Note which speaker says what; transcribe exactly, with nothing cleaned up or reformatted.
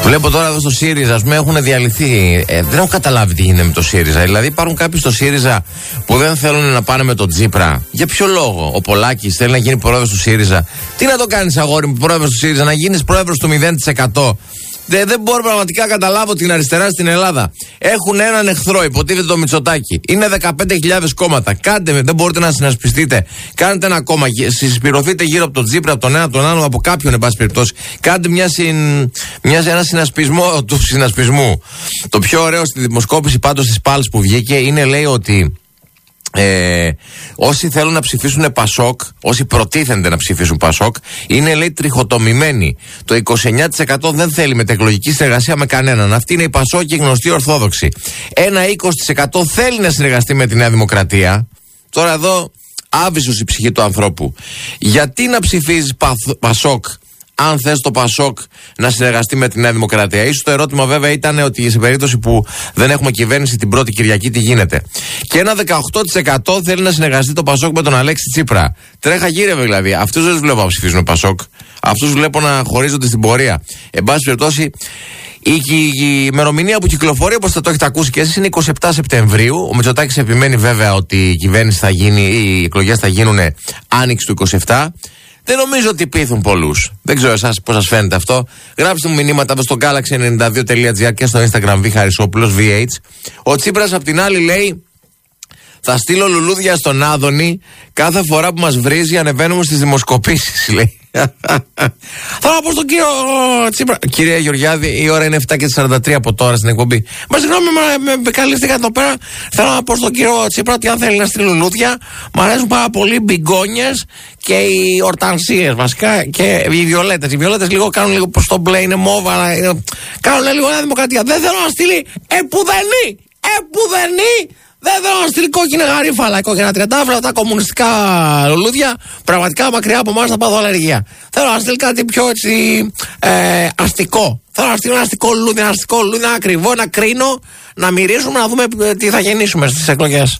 Speaker 1: Βλέπω τώρα εδώ στο ΣΥΡΙΖΑ, ας πούμε, έχουν διαλυθεί. Ε, δεν έχω καταλάβει τι γίνεται με το ΣΥΡΙΖΑ. Δηλαδή, υπάρχουν κάποιοι στο ΣΥΡΙΖΑ που δεν θέλουν να πάνε με τον Τσίπρα. Για ποιο λόγο? Ο Πολάκης θέλει να γίνει πρόεδρος του ΣΥΡΙΖΑ. Τι να το κάνεις, αγόρι μου, πρόεδρος του ΣΥΡΙΖΑ, να γίνεις πρόεδρος του μηδέν τοις εκατό. Δεν, δεν μπορώ πραγματικά να καταλάβω την αριστερά στην Ελλάδα. Έχουν έναν εχθρό, υποτίθεται το Μητσοτάκη. Είναι δεκαπέντε χιλιάδες κόμματα. Κάντε, δεν μπορείτε να συνασπιστείτε. Κάντε ένα κόμμα, συσπηρωθείτε γύρω από τον Τσίπρα, από τον ένα, από τον άλλο, από κάποιον, εν πάση περιπτώσει. Κάντε μια συν, μια, ένα συνασπισμό του συνασπισμού. Το πιο ωραίο στη δημοσκόπηση πάντως της Πάλς που βγήκε είναι, λέει, ότι Ε, όσοι θέλουν να ψηφίσουν Πασόκ, όσοι προτίθενται να ψηφίσουν Πασόκ, είναι, λέει, τριχοτομημένοι. Το είκοσι εννιά τοις εκατό δεν θέλει μετεκλογική συνεργασία με κανέναν. Αυτή είναι η Πασόκ και η γνωστή Ορθόδοξη. Ένα είκοσι τοις εκατό θέλει να συνεργαστεί με τη Νέα Δημοκρατία. Τώρα εδώ άβυσος η ψυχή του ανθρώπου. Γιατί να ψηφίζεις Πασόκ αν θες το Πασόκ να συνεργαστεί με τη Νέα Δημοκρατία? Ίσως το ερώτημα βέβαια ήταν ότι σε περίπτωση που δεν έχουμε κυβέρνηση την πρώτη Κυριακή, τι γίνεται? Και ένα δεκαοκτώ τοις εκατό θέλει να συνεργαστεί το Πασόκ με τον Αλέξη Τσίπρα. Τρέχα γύρευε δηλαδή. Αυτούς δεν τους βλέπω να ψηφίζουν Πασόκ. Αυτούς βλέπω να χωρίζονται στην πορεία. Εν πάση περιπτώσει, η, η, η ημερομηνία που κυκλοφορεί, όπως θα το έχετε ακούσει και εσείς, είναι είκοσι επτά Σεπτεμβρίου. Ο Μητσοτάκης επιμένει βέβαια ότι η κυβέρνηση θα γίνει, οι εκλογές θα γίνουν άνοιξη του είκοσι επτά. Δεν νομίζω ότι πείθουν πολλούς. Δεν ξέρω εσάς πώς σας φαίνεται αυτό. Γράψτε μου μηνύματα στο galaxy ενενήντα δύο τελεία τζι άρ και στο Instagram Β Χαρισόπουλος, βι έιτς. Ο Τσίπρας απ' την άλλη λέει: θα στείλω λουλούδια στον Άδωνη κάθε φορά που μας βρίζει, ανεβαίνουμε στις δημοσκοπήσεις, λέει. Θα να πω στον κύριο Τσίπρα. Κυρία Γεωργιάδη, η ώρα είναι επτά και σαράντα τρία από τώρα στην εκπομπή. Μα συγγνώμη, με, με καλύφθηκα εδώ πέρα. Θέλω να πω στον κύριο Τσίπρα ότι αν θέλει να στείλει λουλούδια, μου αρέσουν πάρα πολύ οι μπιγκόνιες και οι ορτανσίες βασικά και οι βιολέτες. Οι βιολέτες λίγο κάνουν λίγο προς το μπλε, είναι μόβα, κάνουν λίγο Νέα Δημοκρατία. Δεν θέλω να στείλει επουδενή, επουδενή. Δεν θέλω να στείλει κόκκινα γαρίφαλα, κόκκινα τριαντάφυλλα, τα κομμουνιστικά λουλούδια. Πραγματικά μακριά από εμάς θα πάθω αλλεργία. Θέλω να στείλει κάτι πιο έτσι ε, αστικό. Θέλω να στείλει ένα αστικό λουλούδι, ένα αστικό λουλούδι, ένα ακριβό, ένα κρίνο, να μυρίσουμε, να δούμε τι θα γεννήσουμε στις εκλογές.